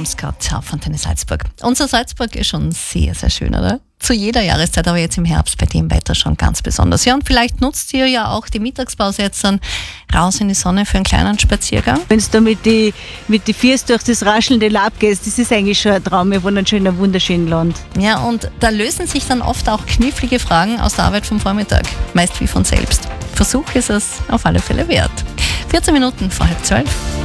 Ramsgard auf Antenne Salzburg. Unser Salzburg ist schon sehr, sehr schön, oder? Zu jeder Jahreszeit, aber jetzt im Herbst bei dem Wetter schon ganz besonders. Ja, und vielleicht nutzt ihr ja auch die Mittagspause jetzt dann raus in die Sonne für einen kleinen Spaziergang. Wenn du da mit die Füße durch das raschelnde Laub gehst, das ist eigentlich schon ein Traum. Wir wohnen schon in einem wunderschönen Land. Ja, und da lösen sich dann oft auch knifflige Fragen aus der Arbeit vom Vormittag. Meist wie von selbst. Versuch ist es auf alle Fälle wert. 14 Minuten vor 11:30.